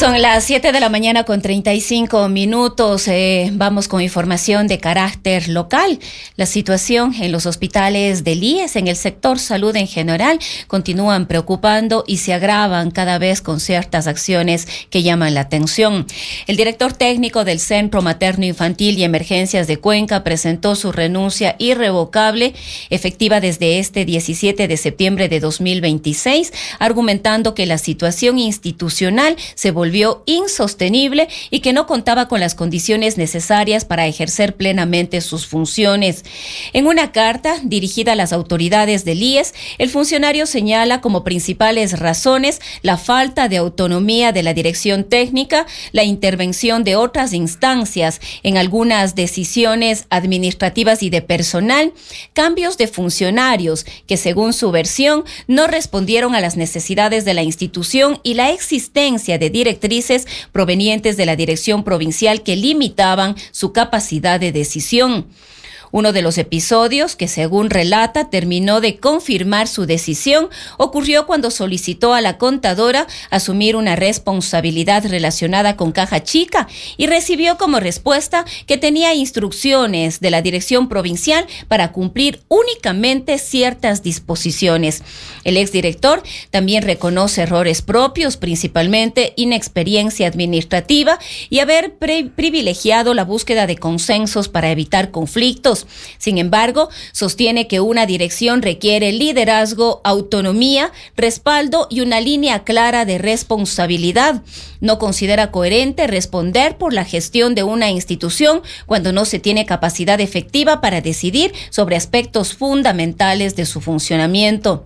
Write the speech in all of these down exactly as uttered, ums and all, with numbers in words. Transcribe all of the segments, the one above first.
Son las siete de la mañana con treinta y cinco minutos. Eh, vamos con información de carácter local. La situación en los hospitales del I E S, en el sector salud en general, continúan preocupando y se agravan cada vez con ciertas acciones que llaman la atención. El director técnico del Centro Materno Infantil y Emergencias de Cuenca presentó su renuncia irrevocable, efectiva desde este diecisiete de septiembre de dos mil veintiséis, argumentando que la situación institucional se volvió insostenible y que no contaba con las condiciones necesarias para ejercer plenamente sus funciones. En una carta dirigida a las autoridades del I E S, el funcionario señala como principales razones la falta de autonomía de la dirección técnica, la intervención de otras instancias en algunas decisiones administrativas y de personal, cambios de funcionarios que, según su versión, no respondieron a las necesidades de la institución y la existencia de directrices provenientes de la dirección provincial que limitaban su capacidad de decisión. Uno de los episodios que, según relata, terminó de confirmar su decisión ocurrió cuando solicitó a la contadora asumir una responsabilidad relacionada con Caja Chica y recibió como respuesta que tenía instrucciones de la dirección provincial para cumplir únicamente ciertas disposiciones. El exdirector también reconoce errores propios, principalmente inexperiencia administrativa y haber pre- privilegiado la búsqueda de consensos para evitar conflictos. Sin embargo, sostiene que una dirección requiere liderazgo, autonomía, respaldo y una línea clara de responsabilidad. No considera coherente responder por la gestión de una institución cuando no se tiene capacidad efectiva para decidir sobre aspectos fundamentales de su funcionamiento.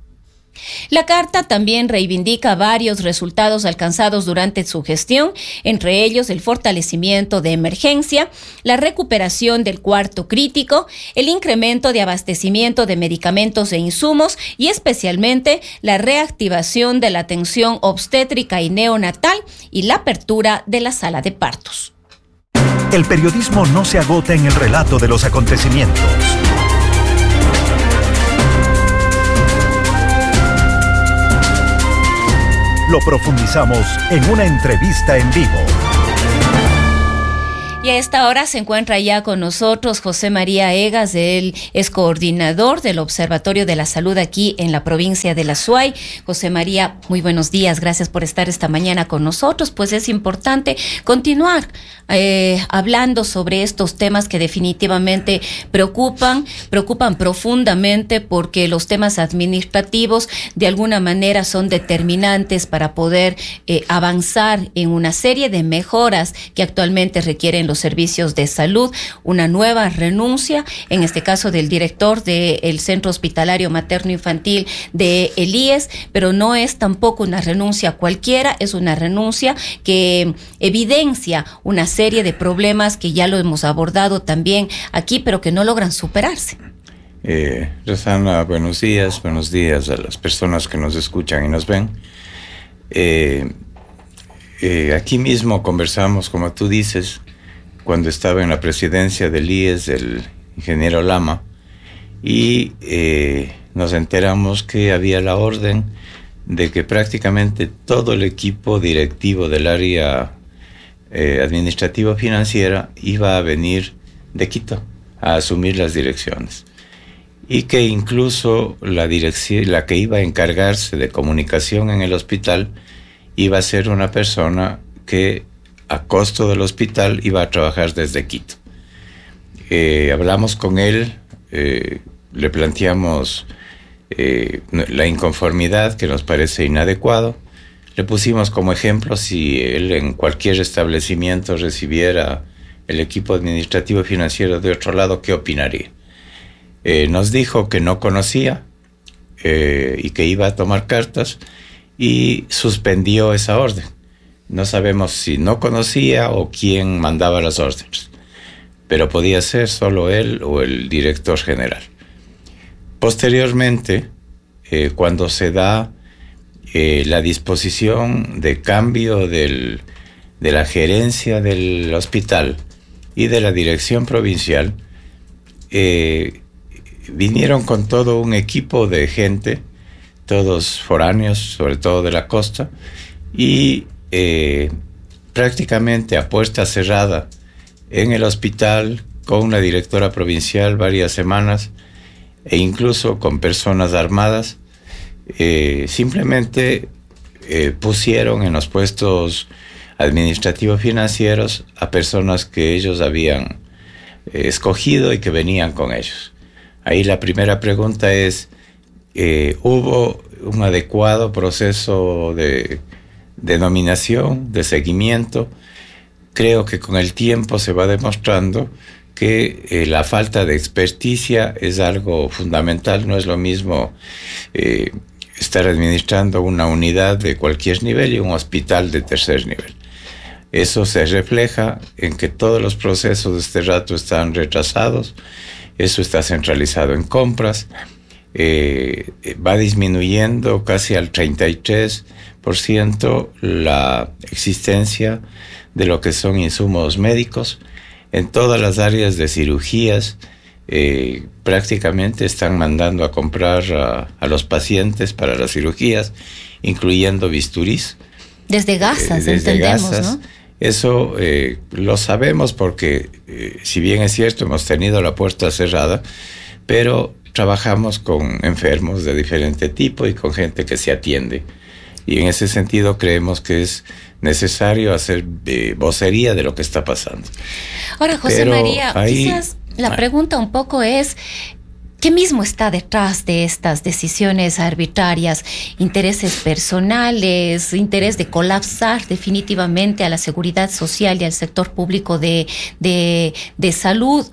La carta también reivindica varios resultados alcanzados durante su gestión, entre ellos el fortalecimiento de emergencia, la recuperación del cuarto crítico, el incremento de abastecimiento de medicamentos e insumos y especialmente la reactivación de la atención obstétrica y neonatal y la apertura de la sala de partos. El periodismo no se agota en el relato de los acontecimientos. Lo profundizamos en una entrevista en vivo. Y a esta hora se encuentra ya con nosotros José María Egas. Él es coordinador del Observatorio de la Salud aquí en la provincia de La Suay. José María, muy buenos días. Gracias por estar esta mañana con nosotros. Pues es importante continuar eh, hablando sobre estos temas que definitivamente preocupan, preocupan profundamente, porque los temas administrativos de alguna manera son determinantes para poder eh, avanzar en una serie de mejoras que actualmente requieren los servicios de salud. Una nueva renuncia, en este caso del director del Centro Hospitalario Materno Infantil de el I E S, pero no es tampoco una renuncia cualquiera, es una renuncia que evidencia una serie de problemas que ya lo hemos abordado también aquí, pero que no logran superarse. Eh, Rosana, buenos días, buenos días a las personas que nos escuchan y nos ven. Eh, eh, aquí mismo conversamos, como tú dices, cuando estaba en la presidencia del I E S, el ingeniero Lama, y eh, nos enteramos que había la orden de que prácticamente todo el equipo directivo del área eh, administrativa financiera iba a venir de Quito a asumir las direcciones, y que incluso la dirección, la que iba a encargarse de comunicación en el hospital, iba a ser una persona que a costo del hospital iba a trabajar desde Quito. Eh, hablamos con él, eh, le planteamos eh, la inconformidad, que nos parece inadecuado. Le pusimos como ejemplo si él en cualquier establecimiento recibiera el equipo administrativo financiero de otro lado, ¿qué opinaría? Eh, nos dijo que no conocía eh, y que iba a tomar cartas, y suspendió esa orden. No sabemos si no conocía o quién mandaba las órdenes, pero podía ser solo él o el director general. Posteriormente, eh, cuando se da eh, la disposición de cambio del, de la gerencia del hospital y de la dirección provincial, eh, vinieron con todo un equipo de gente, todos foráneos, sobre todo de la costa, y eh, prácticamente a puerta cerrada en el hospital con la directora provincial varias semanas e incluso con personas armadas, eh, simplemente eh, pusieron en los puestos administrativos financieros a personas que ellos habían eh, escogido y que venían con ellos. Ahí la primera pregunta es, eh, ¿hubo un adecuado proceso de, de nominación, de seguimiento? Creo que con el tiempo se va demostrando que eh, la falta de experticia es algo fundamental. No es lo mismo eh, estar administrando una unidad de cualquier nivel y un hospital de tercer nivel. Eso se refleja en que todos los procesos de este rato están retrasados, eso está centralizado en compras, eh, va disminuyendo casi al treinta y tres por ciento la existencia de lo que son insumos médicos. En todas las áreas de cirugías eh, prácticamente están mandando a comprar a, a los pacientes para las cirugías, incluyendo bisturís. Desde gasas, eh, desde entendemos, gasas. ¿no? Eso eh, lo sabemos porque, eh, si bien es cierto, hemos tenido la puerta cerrada, pero trabajamos con enfermos de diferente tipo y con gente que se atiende. Y en ese sentido creemos que es necesario hacer eh, vocería de lo que está pasando. Ahora, José Pero María, ahí, quizás la pregunta un poco es, ¿qué mismo está detrás de estas decisiones arbitrarias? ¿Intereses personales? ¿Interés de colapsar definitivamente a la seguridad social y al sector público de, de, de salud?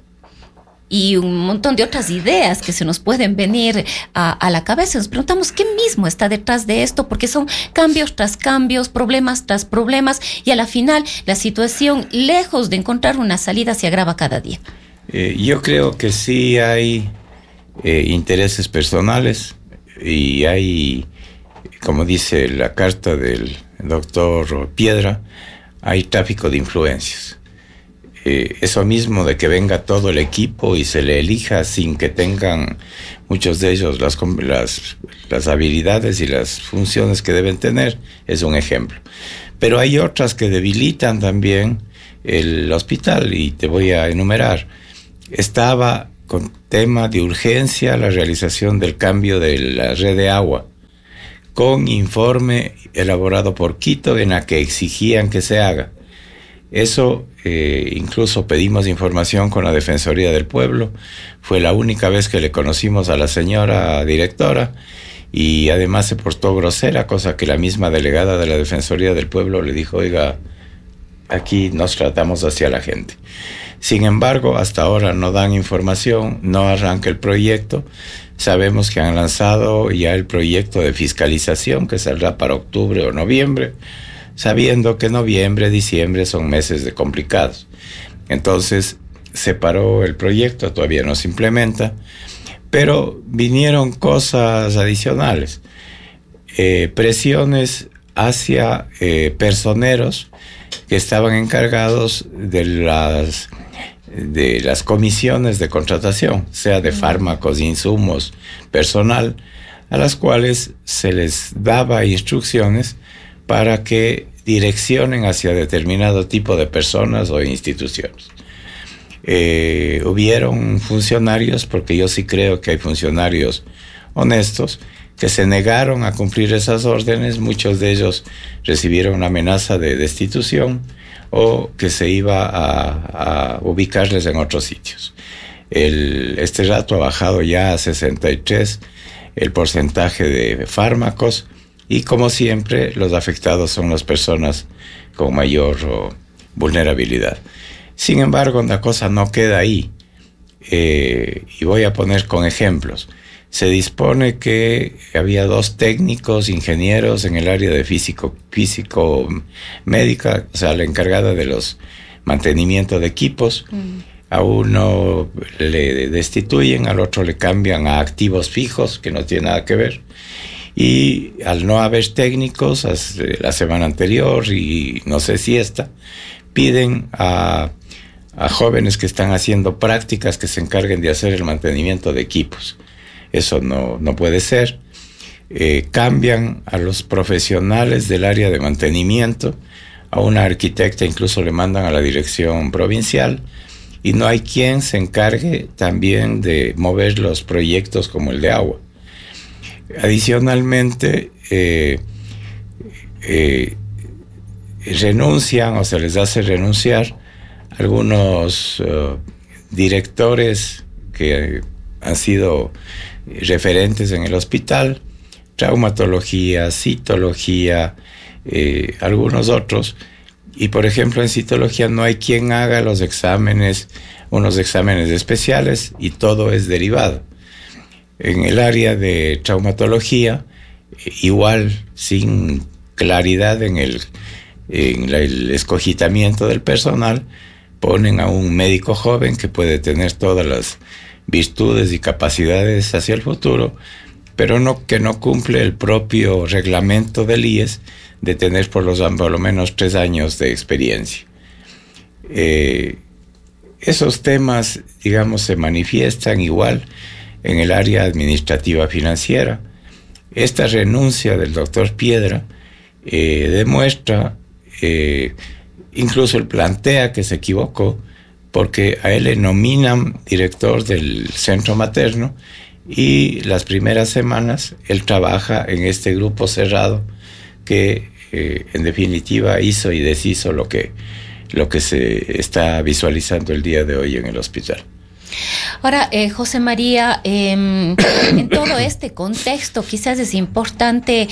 Y un montón de otras ideas que se nos pueden venir a, a la cabeza. Nos preguntamos qué mismo está detrás de esto, porque son cambios tras cambios, problemas tras problemas, y a la final la situación, lejos de encontrar una salida, se agrava cada día. Eh, yo creo que sí hay eh, intereses personales y hay, como dice la carta del doctor Piedra, hay tráfico de influencias. Eh, eso mismo de que venga todo el equipo y se le elija sin que tengan muchos de ellos las, las, las habilidades y las funciones que deben tener, es un ejemplo. Pero hay otras que debilitan también el hospital y te voy a enumerar. Estaba con tema de urgencia la realización del cambio de la red de agua, con informe elaborado por Quito en la que exigían que se haga. Eso, eh, incluso pedimos información con la Defensoría del Pueblo. Fue la única vez que le conocimos a la señora directora y además se portó grosera, cosa que la misma delegada de la Defensoría del Pueblo le dijo, oiga, aquí nos tratamos hacia la gente. Sin embargo, hasta ahora no dan información, no arranca el proyecto. Sabemos que han lanzado ya el proyecto de fiscalización que saldrá para octubre o noviembre, sabiendo que noviembre, diciembre son meses de complicados. Entonces se paró el proyecto, todavía no se implementa, pero vinieron cosas adicionales, eh, presiones hacia eh, personeros que estaban encargados de las, de las comisiones de contratación, sea de fármacos, insumos, personal, a las cuales se les daba instrucciones para que direccionen hacia determinado tipo de personas o instituciones. Eh, hubieron funcionarios, porque yo sí creo que hay funcionarios honestos, que se negaron a cumplir esas órdenes. Muchos de ellos recibieron una amenaza de destitución o que se iba a, a ubicarles en otros sitios. El, este rato ha bajado ya a sesenta y tres el porcentaje de fármacos. Y como siempre, los afectados son las personas con mayor oh, vulnerabilidad. Sin embargo, la cosa no queda ahí. Eh, y voy a poner con ejemplos. Se dispone que había dos técnicos, ingenieros en el área de físico, físico médica, o sea, la encargada de los mantenimiento de equipos. Mm. A uno le destituyen, al otro le cambian a activos fijos, que no tiene nada que ver. Y al no haber técnicos, la semana anterior, y no sé si esta, piden a, a jóvenes que están haciendo prácticas que se encarguen de hacer el mantenimiento de equipos. Eso no, no puede ser. eh, cambian a los profesionales del área de mantenimiento, a una arquitecta incluso le mandan a la dirección provincial, y no hay quien se encargue también de mover los proyectos como el de agua. Adicionalmente, eh, eh, renuncian o se les hace renunciar algunos uh, directores que han sido referentes en el hospital, traumatología, citología, eh, algunos otros. Y por ejemplo en citología no hay quien haga los exámenes, unos exámenes especiales, y todo es derivado. En el área de traumatología, igual sin claridad en el, en la, el escogitamiento del personal, ponen a un médico joven que puede tener todas las virtudes y capacidades hacia el futuro, pero no, que no cumple el propio reglamento del I E S de tener por, los, por lo menos tres años de experiencia. Eh, esos temas, digamos, se manifiestan igual en el área administrativa financiera. Esta renuncia del doctor Piedra eh, demuestra, eh, incluso él plantea que se equivocó, porque a él le nominan director del centro materno y las primeras semanas él trabaja en este grupo cerrado que eh, en definitiva hizo y deshizo lo que, lo que se está visualizando el día de hoy en el hospital. Ahora, eh, José María, eh, en todo este contexto quizás es importante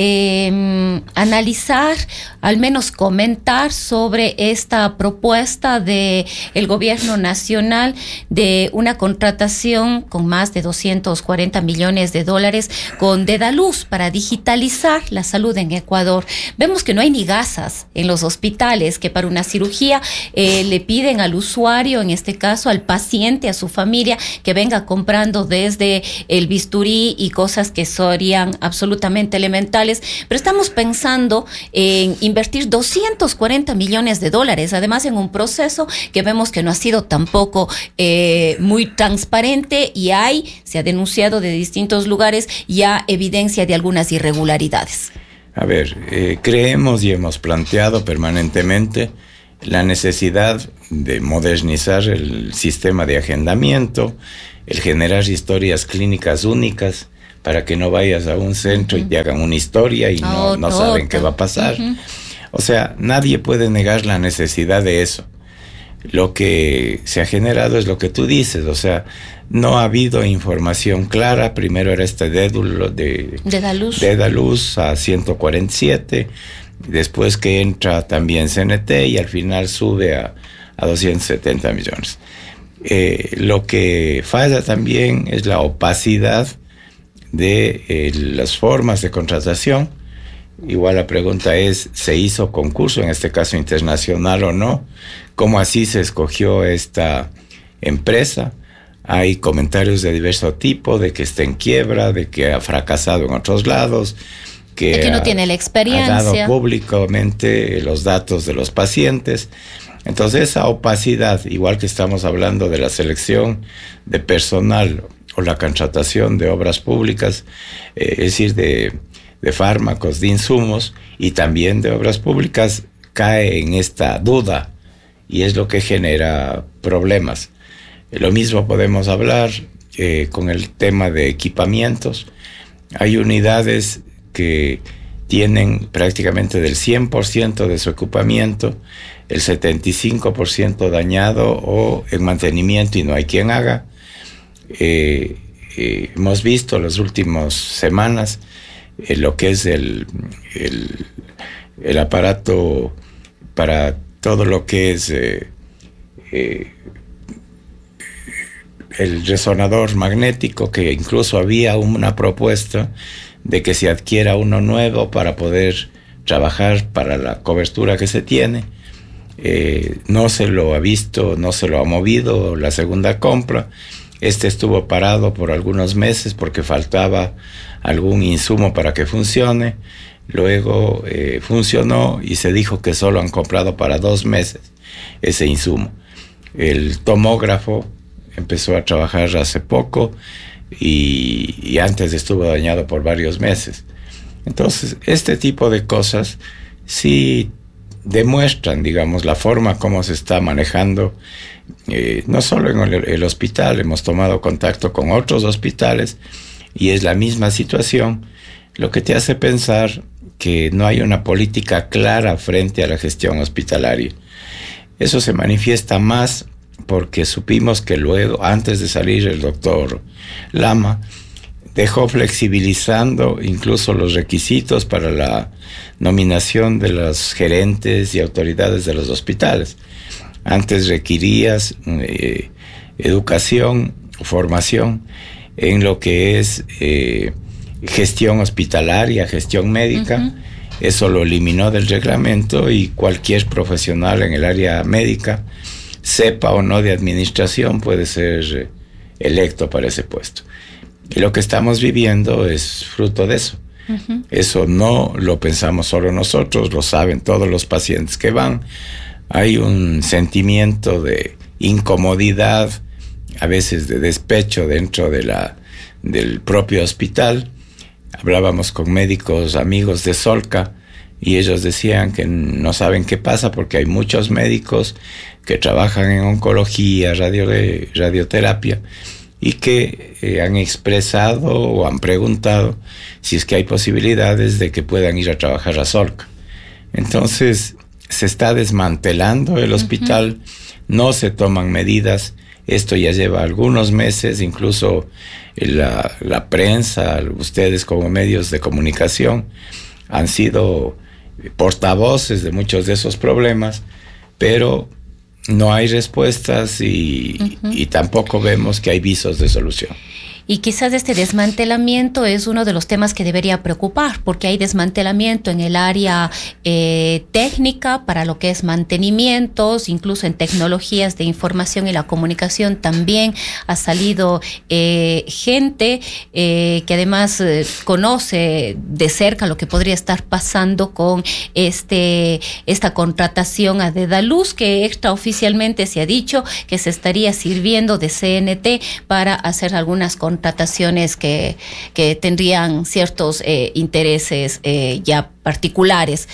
eh, analizar, al menos comentar sobre esta propuesta del gobierno nacional de una contratación con más de doscientos cuarenta millones de dólares con Dedaluz para digitalizar la salud en Ecuador. Vemos que no hay ni gasas en los hospitales, que para una cirugía eh, le piden al usuario, en este caso al paciente, a su familia, que venga comprando desde el bisturí y cosas que serían absolutamente elementales, pero estamos pensando en invertir doscientos cuarenta millones de dólares, además en un proceso que vemos que no ha sido tampoco eh, muy transparente, y hay, se ha denunciado de distintos lugares, ya evidencia de algunas irregularidades. A ver, eh, creemos y hemos planteado permanentemente la necesidad de modernizar el sistema de agendamiento, el generar historias clínicas únicas para que no vayas a un centro uh-huh. y te hagan una historia y no, oh, no saben qué va a pasar. Uh-huh. O sea, nadie puede negar la necesidad de eso. Lo que se ha generado es lo que tú dices, o sea, no ha habido información clara. Primero era este dédulo de Dedaluz. Dedaluz a ciento cuarenta y siete, después que entra también C N T y al final sube a, a doscientos setenta millones. Eh, lo que falla también es la opacidad de eh, las formas de contratación. Igual la pregunta es, ¿se hizo concurso, en este caso internacional o no? ¿Cómo así se escogió esta empresa? Hay comentarios de diverso tipo, de que está en quiebra, de que ha fracasado en otros lados, que, de que no ha, tiene la experiencia. Ha dado públicamente los datos de los pacientes. Entonces esa opacidad, igual que estamos hablando de la selección de personal o la contratación de obras públicas, eh, es decir, de, de fármacos, de insumos y también de obras públicas, cae en esta duda y es lo que genera problemas. Lo mismo podemos hablar eh, con el tema de equipamientos. Hay unidades que tienen prácticamente del cien por ciento de su equipamiento, el setenta y cinco por ciento dañado o en mantenimiento y no hay quien haga. Eh, eh, hemos visto las últimas semanas eh, lo que es el, el, el aparato para todo lo que es eh, eh, el resonador magnético, que incluso había una propuesta de que se adquiera uno nuevo para poder trabajar para la cobertura que se tiene. Eh, no se lo ha visto, no se lo ha movido la segunda compra. Este estuvo parado por algunos meses porque faltaba algún insumo para que funcione. Luego eh, funcionó y se dijo que solo han comprado para dos meses ese insumo. El tomógrafo empezó a trabajar hace poco. y, y antes estuvo dañado por varios meses. Entonces, este tipo de cosas sí demuestran, digamos, la forma como se está manejando, eh, no solo en el, el hospital, hemos tomado contacto con otros hospitales y es la misma situación, lo que te hace pensar que no hay una política clara frente a la gestión hospitalaria. Eso se manifiesta más porque supimos que luego, antes de salir el doctor Lama, dejó flexibilizando incluso los requisitos para la nominación de los gerentes y autoridades de los hospitales. Antes requerías eh, educación, formación en lo que es eh, gestión hospitalaria, gestión médica. Uh-huh. Eso lo eliminó del reglamento y cualquier profesional en el área médica, sepa o no de administración, puede ser electo para ese puesto. Y lo que estamos viviendo es fruto de eso. Uh-huh. Eso no lo pensamos solo nosotros, lo saben todos los pacientes que van. Hay un sentimiento de incomodidad, a veces de despecho dentro de la, del propio hospital. Hablábamos con médicos amigos de Solca y ellos decían que no saben qué pasa porque hay muchos médicos que trabajan en oncología, radio, radioterapia, y que eh, han expresado o han preguntado si es que hay posibilidades de que puedan ir a trabajar a Solca. Entonces, se está desmantelando el hospital, uh-huh. No se toman medidas, esto ya lleva algunos meses, incluso la, la prensa, ustedes como medios de comunicación, han sido portavoces de muchos de esos problemas, pero no hay respuestas y, uh-huh. y tampoco vemos que hay visos de solución. Y quizás este desmantelamiento es uno de los temas que debería preocupar, porque hay desmantelamiento en el área eh, técnica para lo que es mantenimientos, incluso en tecnologías de información y la comunicación también ha salido eh, gente eh, que además eh, conoce de cerca lo que podría estar pasando con este esta contratación a Dedaluz, que extraoficialmente se ha dicho que se estaría sirviendo de C N T para hacer algunas contrataciones contrataciones que, que tendrían ciertos eh, intereses eh, ya particulares.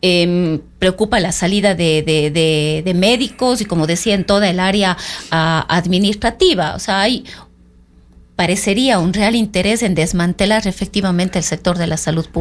Eh, preocupa la salida de, de, de, de médicos y, como decía, en toda el área uh, administrativa. O sea, hay parecería un real interés en desmantelar efectivamente el sector de la salud pública.